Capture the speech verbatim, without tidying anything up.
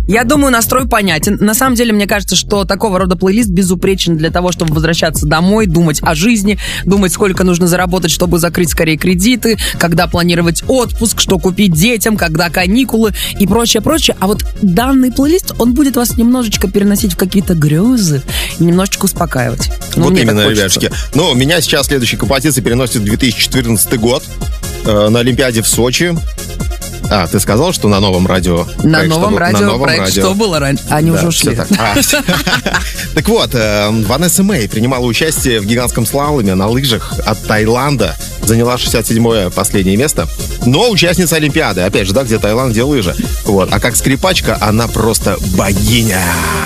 Я думаю, настрой понятен. На самом деле, мне кажется, что такого рода плейлист безупречен для того, чтобы возвращаться домой, думать о жизни, думать, сколько нужно заработать, чтобы закрыть скорее кредиты, когда планировать отпуск, что купить детям, когда каникулы и прочее, прочее. А вот данный плейлист, он будет вас немножечко переносить в какие-то грезы и немножечко успокаивать. Ну, вот именно, ребятушки. Ну, меня сейчас следующая композиция переносит в две тысячи четырнадцатый год э, на Олимпиаде в Сочи. А, ты сказал, что на новом радио? На проект, новом что, радио, на новом проект радио. Что было раньше? Они да, уже ушли. Так, а, так вот, э, Ванесса Мэй принимала участие в гигантском слаломе на лыжах от Таиланда. Заняла шестьдесят седьмое последнее место. Но участница Олимпиады. Опять же, да, где Таиланд, где лыжи. Вот. А как скрипачка, она просто богиня.